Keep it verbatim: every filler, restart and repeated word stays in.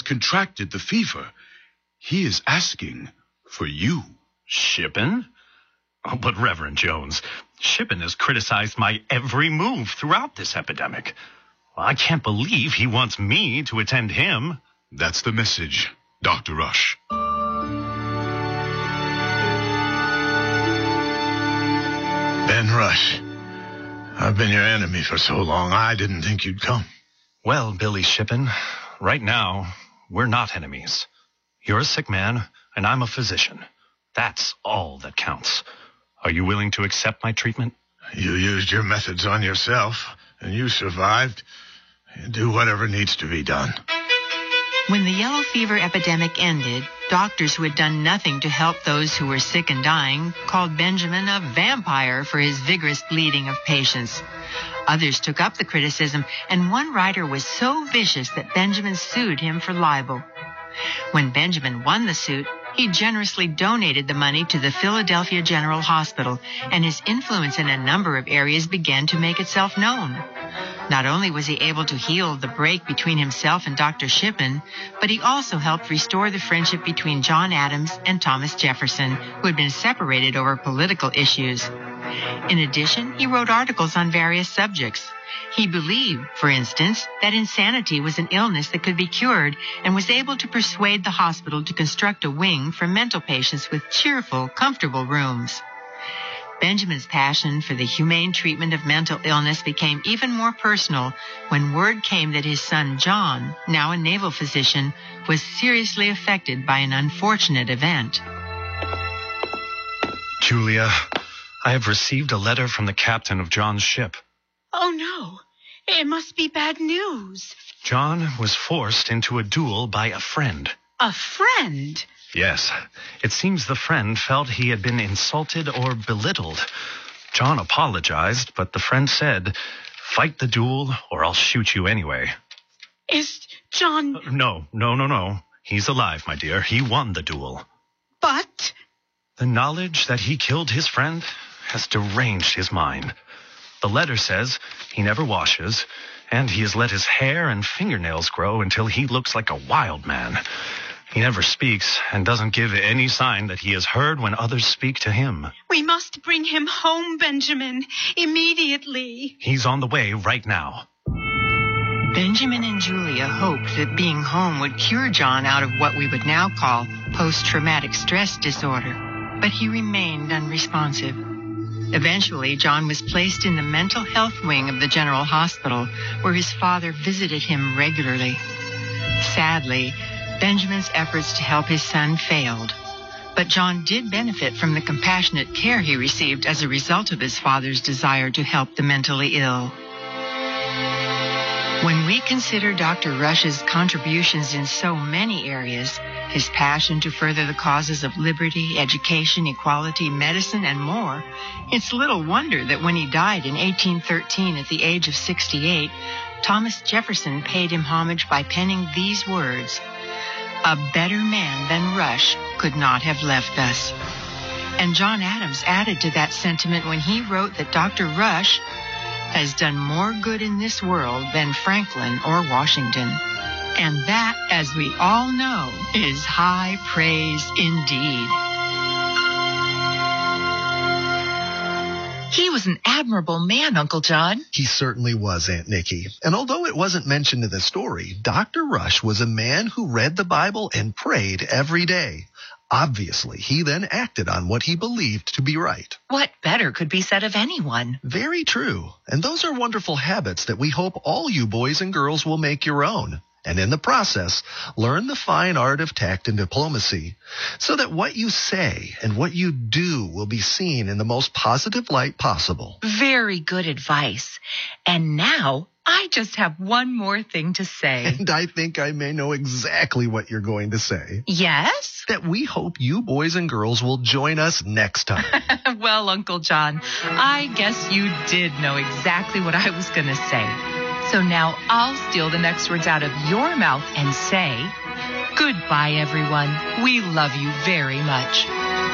contracted the fever. He is asking for you. Shippen? Oh, but Reverend Jones, Shippen has criticized my every move throughout this epidemic. I can't believe he wants me to attend him. That's the message, Doctor Rush. Ben Rush, I've been your enemy for so long, I didn't think you'd come. Well, Billy Shippen, right now, we're not enemies. You're a sick man, and I'm a physician. That's all that counts. Are you willing to accept my treatment? You used your methods on yourself, and you survived. Do whatever needs to be done. When the yellow fever epidemic ended, doctors who had done nothing to help those who were sick and dying called Benjamin a vampire for his vigorous bleeding of patients. Others took up the criticism, and one writer was so vicious that Benjamin sued him for libel. When Benjamin won the suit, he generously donated the money to the Philadelphia General Hospital, and his influence in a number of areas began to make itself known. Not only was he able to heal the break between himself and Doctor Shippen, but he also helped restore the friendship between John Adams and Thomas Jefferson, who had been separated over political issues. In addition, he wrote articles on various subjects. He believed, for instance, that insanity was an illness that could be cured, and was able to persuade the hospital to construct a wing for mental patients with cheerful, comfortable rooms. Benjamin's passion for the humane treatment of mental illness became even more personal when word came that his son John, now a naval physician, was seriously affected by an unfortunate event. Julia, I have received a letter from the captain of John's ship. Oh, no. It must be bad news. John was forced into a duel by a friend. A friend? Yes. It seems the friend felt he had been insulted or belittled. John apologized, but the friend said, "Fight the duel or I'll shoot you anyway." Is John... Uh, no, no, no, no. He's alive, my dear. He won the duel. But... The knowledge that he killed his friend has deranged his mind. The letter says he never washes, and he has let his hair and fingernails grow until he looks like a wild man. He never speaks and doesn't give any sign that he has heard when others speak to him. We must bring him home, Benjamin, immediately. He's on the way right now. Benjamin and Julia hoped that being home would cure John out of what we would now call post-traumatic stress disorder, but he remained unresponsive. Eventually, John was placed in the mental health wing of the General Hospital, where his father visited him regularly. Sadly, Benjamin's efforts to help his son failed, but John did benefit from the compassionate care he received as a result of his father's desire to help the mentally ill. When we consider Doctor Rush's contributions in so many areas, his passion to further the causes of liberty, education, equality, medicine, and more, it's little wonder that when he died in eighteen thirteen at the age of sixty-eight, Thomas Jefferson paid him homage by penning these words, "A better man than Rush could not have left us." And John Adams added to that sentiment when he wrote that Doctor Rush has done more good in this world than Franklin or Washington. And that, as we all know, is high praise indeed. He was an admirable man, Uncle John. He certainly was, Aunt Nikki. And although it wasn't mentioned in the story, Doctor Rush was a man who read the Bible and prayed every day. Obviously, he then acted on what he believed to be right. What better could be said of anyone? Very true. And those are wonderful habits that we hope all you boys and girls will make your own. And in the process, learn the fine art of tact and diplomacy, so that what you say and what you do will be seen in the most positive light possible. Very good advice. And now, I just have one more thing to say. And I think I may know exactly what you're going to say. Yes? That we hope you boys and girls will join us next time. Well, Uncle John, I guess you did know exactly what I was going to say. So now I'll steal the next words out of your mouth and say, goodbye, everyone. We love you very much.